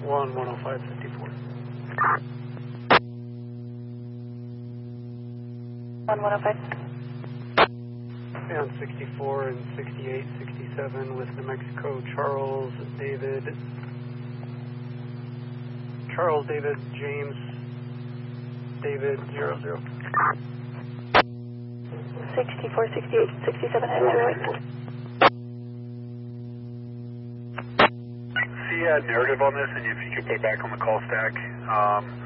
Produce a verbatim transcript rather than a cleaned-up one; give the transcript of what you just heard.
one one oh five fifty-four. one one oh five. And sixty-four and sixty-eight, sixty-seven with New Mexico, Charles, David, Charles, David, James, David, zero zero. sixty-four, sixty-eight, sixty-seven, and zero eight. See a narrative on this, and if you could put it back on the call stack. Um,